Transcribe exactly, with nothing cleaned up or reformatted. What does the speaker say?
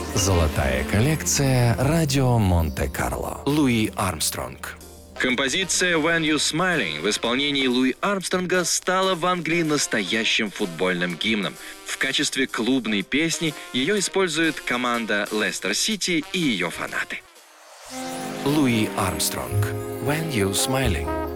Золотая коллекция «Радио Монте-Карло». Луи Армстронг. Композиция «When You Smiling» в исполнении Луи Армстронга стала в Англии настоящим футбольным гимном. В качестве клубной песни ее использует команда Лестер Сити и ее фанаты. Луи Армстронг. «When You Smiling».